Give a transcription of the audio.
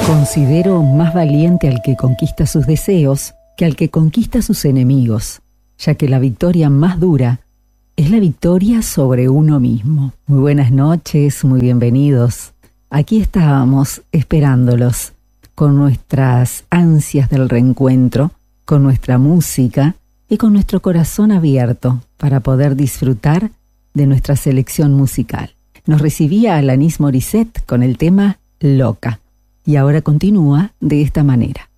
Considero más valiente al que conquista sus deseos que al que conquista sus enemigos, ya que la victoria más dura es la victoria sobre uno mismo. Muy buenas noches, muy bienvenidos. Aquí estábamos esperándolos con nuestras ansias del reencuentro, con nuestra música y con nuestro corazón abierto para poder disfrutar de nuestra selección musical. Nos recibía Alanis Morissette con el tema Loca. Y ahora continúa de esta manera.